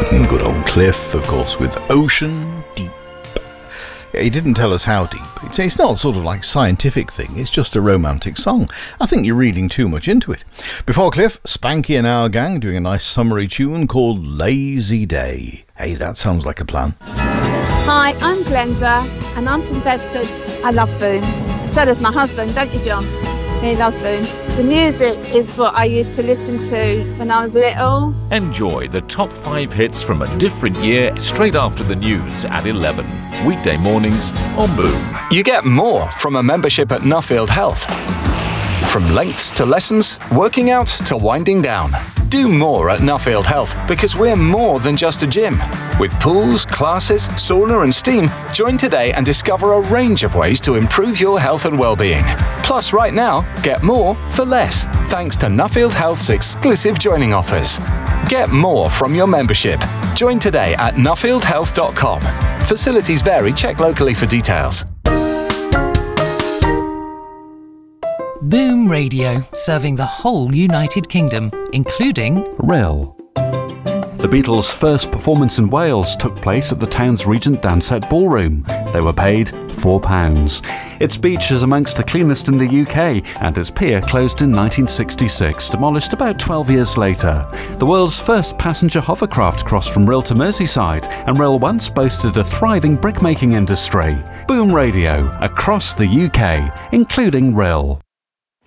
Good old Cliff, of course, with Ocean Deep. Yeah, he didn't tell us how deep. It's not sort of like scientific thing, it's just a romantic song. I think you're reading too much into it. Before Cliff, Spanky and our gang doing a nice summery tune called Lazy Day. Hey, that sounds like a plan. Hi, I'm Glenda, and I'm from Bedford. I love Boom. So does my husband, don't you, John? He loves Boom. The music is what I used to listen to when I was little. Enjoy the top 5 hits from a different year straight after the news at 11. Weekday mornings on Boom. You get more from a membership at Nuffield Health. From lengths to lessons, working out to winding down. Do more at Nuffield Health because we're more than just a gym. With pools, classes, sauna and steam, join today and discover a range of ways to improve your health and well-being. Plus, right now, get more for less, thanks to Nuffield Health's exclusive joining offers. Get more from your membership. Join today at nuffieldhealth.com. Facilities vary. Check locally for details. Boom Radio, serving the whole United Kingdom, including Rill. The Beatles' first performance in Wales took place at the town's Regent Dansette Ballroom. They were paid £4. Its beach is amongst the cleanest in the UK, and its pier closed in 1966, demolished about 12 years later. The world's first passenger hovercraft crossed from Rill to Merseyside, and Rill once boasted a thriving brickmaking industry. Boom Radio, across the UK, including Rill.